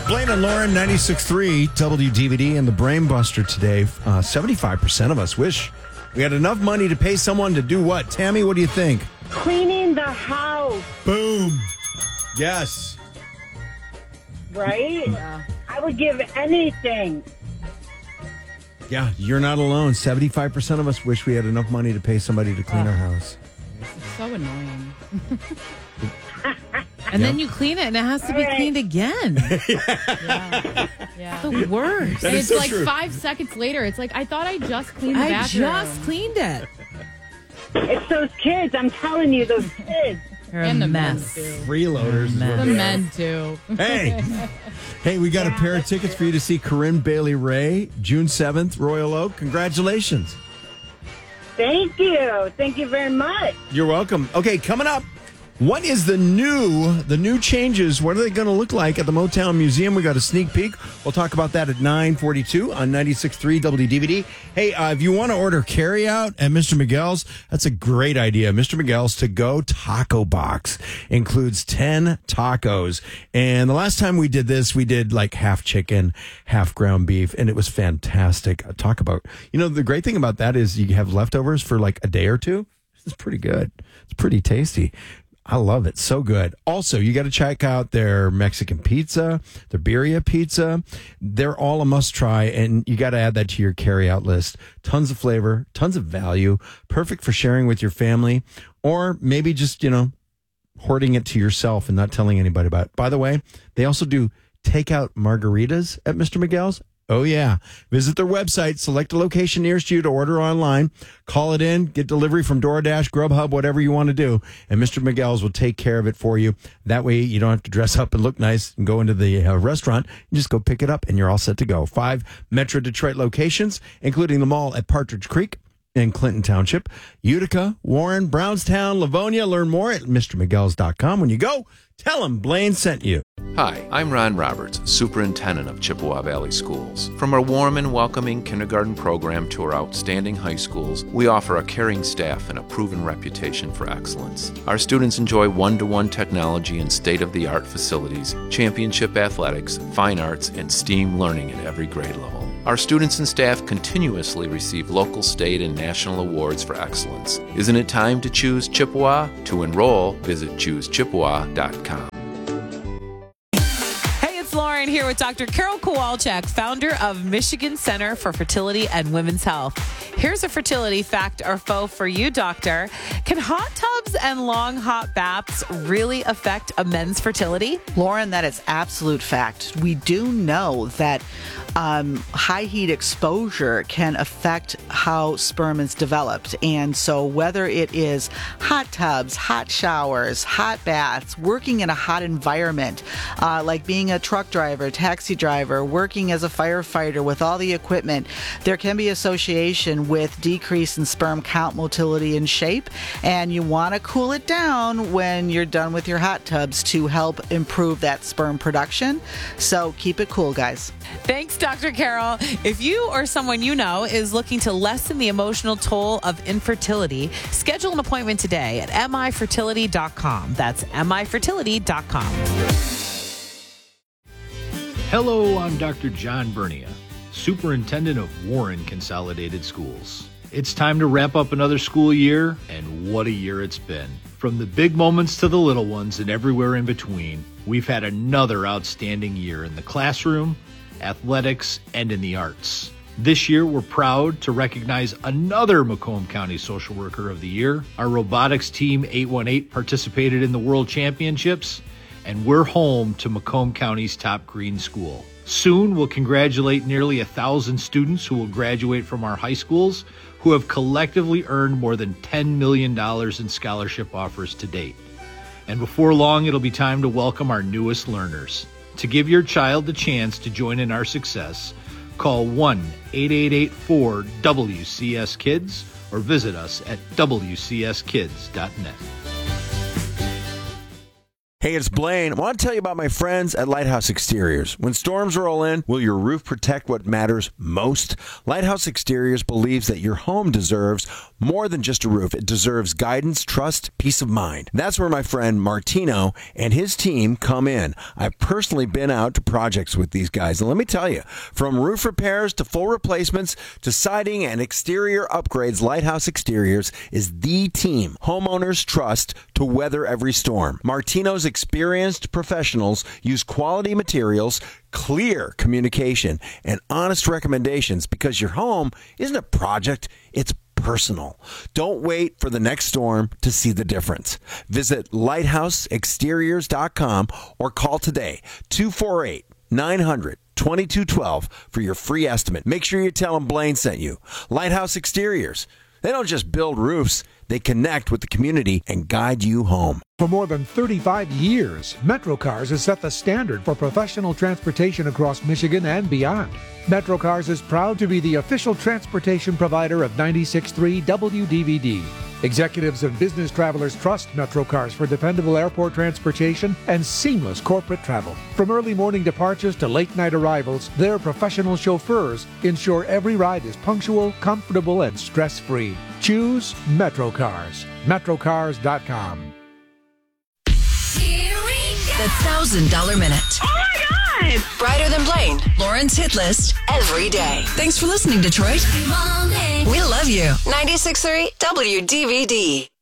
Blaine and Lauren, 96.3 WDVD, and the Brain Buster today. 75% of us wish we had enough money to pay someone to do what? Tammy, what do you think? Cleaning the house. Boom. Yes. Right? Yeah. I would give anything. Yeah, you're not alone. 75% of us wish we had enough money to pay somebody to clean our house. It's so annoying. And then you clean it, and it has to be cleaned again. Yeah. The worst. And it's so like true. 5 seconds later, it's like, I thought I just cleaned the bathroom. I just cleaned it. It's those kids. I'm telling you, those kids. They're a mess. Freeloaders. The men, too. Hey, we got a pair of tickets for you to see Corinne Bailey Rae, June 7th, Royal Oak. Congratulations. Thank you. Thank you very much. You're welcome. Okay, coming up. What is the new changes? What are they going to look like at the Motown Museum? We got a sneak peek. We'll talk about that at 9:42 on 96.3 WDVD. Hey, if you want to order carryout at Mr. Miguel's, that's a great idea. Mr. Miguel's to-go taco box includes 10 tacos. And the last time we did this, we did like half chicken, half ground beef, and it was fantastic. Talk about, the great thing about that is you have leftovers for like a day or two. It's pretty good. It's pretty tasty. I love it. So good. Also, you got to check out their Mexican pizza, their birria pizza. They're all a must try, and you got to add that to your carryout list. Tons of flavor, tons of value, perfect for sharing with your family, or maybe just, hoarding it to yourself and not telling anybody about it. By the way, they also do takeout margaritas at Mr. Miguel's. Oh, yeah. Visit their website, select a location nearest you to order online, call it in, get delivery from DoorDash, Grubhub, whatever you want to do, and Mr. Miguel's will take care of it for you. That way you don't have to dress up and look nice and go into the restaurant. You just go pick it up and you're all set to go. 5 Metro Detroit locations, including the mall at Partridge Creek in Clinton Township, Utica, Warren, Brownstown, Livonia. Learn more at MrMiguel's.com. When you go, tell them Blaine sent you. Hi, I'm Ron Roberts, Superintendent of Chippewa Valley Schools. From our warm and welcoming kindergarten program to our outstanding high schools, we offer a caring staff and a proven reputation for excellence. Our students enjoy one-to-one technology and state-of-the-art facilities, championship athletics, fine arts, and STEAM learning at every grade level. Our students and staff continuously receive local, state, and national awards for excellence. Isn't it time to choose Chippewa? To enroll, visit choosechippewa.com. Lauren here with Dr. Carol Kowalczyk, founder of Michigan Center for Fertility and Women's Health. Here's a fertility fact or faux for you, doctor. Can hot tubs and long hot baths really affect a men's fertility? Lauren, that is absolute fact. We do know that high heat exposure can affect how sperm is developed. And so whether it is hot tubs, hot showers, hot baths, working in a hot environment, like being a truck driver, taxi driver, working as a firefighter with all the equipment, there can be association with decrease in sperm count, motility, and shape. And you want to cool it down when you're done with your hot tubs to help improve that sperm production. So keep it cool, guys. Thanks, Dr. Carol. If you or someone you know is looking to lessen the emotional toll of infertility, schedule an appointment today at mifertility.com. That's mifertility.com. Hello, I'm Dr. John Bernia, Superintendent of Warren Consolidated Schools. It's time to wrap up another school year, and what a year it's been. From the big moments to the little ones and everywhere in between, we've had another outstanding year in the classroom, athletics, and in the arts. This year, we're proud to recognize another Macomb County Social Worker of the Year. Our robotics team, 818, participated in the World Championships, and we're home to Macomb County's top green school. Soon, we'll congratulate nearly 1,000 students who will graduate from our high schools who have collectively earned more than $10 million in scholarship offers to date. And before long, it'll be time to welcome our newest learners. To give your child the chance to join in our success, call 1-888-4-WCS-KIDS or visit us at WCSKids.net. Hey, it's Blaine. I want to tell you about my friends at Lighthouse Exteriors. When storms roll in, will your roof protect what matters most? Lighthouse Exteriors believes that your home deserves more than just a roof. It deserves guidance, trust, peace of mind. That's where my friend Martino and his team come in. I've personally been out to projects with these guys, and let me tell you, from roof repairs to full replacements to siding and exterior upgrades, Lighthouse Exteriors is the team homeowners trust to weather every storm. Martino's experienced professionals use quality materials, clear communication, and honest recommendations because your home isn't a project, it's personal. Don't wait for the next storm to see the difference. Visit lighthouseexteriors.com or call today 248-900-2212 for your free estimate. Make sure you tell them Blaine sent you. Lighthouse Exteriors. They don't just build roofs, they connect with the community and guide you home. For more than 35 years, MetroCars has set the standard for professional transportation across Michigan and beyond. MetroCars is proud to be the official transportation provider of 96.3 WDVD. Executives and business travelers trust MetroCars for dependable airport transportation and seamless corporate travel. From early morning departures to late night arrivals, their professional chauffeurs ensure every ride is punctual, comfortable, and stress-free. Choose MetroCars. MetroCars.com. The $1,000 Minute. Oh my God! Brighter than Blaine, Lauren's hit list every day. Thanks for listening, Detroit. We love you. 96.3 WDVD.